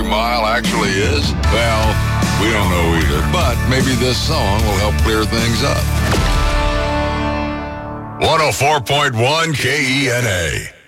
mile actually is? Well, we don't know either, but maybe this song will help clear things up. 104.1 KENA.